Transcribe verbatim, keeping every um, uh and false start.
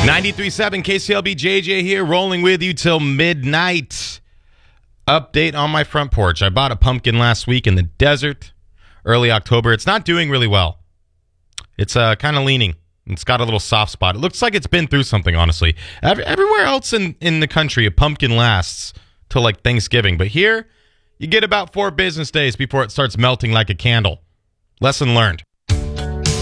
ninety-three point seven K C L B J J here, rolling with you till midnight. Update on my front porch. I bought a pumpkin last week in the desert, early October. It's not doing really well. It's uh, kind of leaning. It's got a little soft spot. It looks like it's been through something, honestly. Every, everywhere else in, in the country, a pumpkin lasts till like Thanksgiving. But here, you get about four business days before it starts melting like a candle. Lesson learned.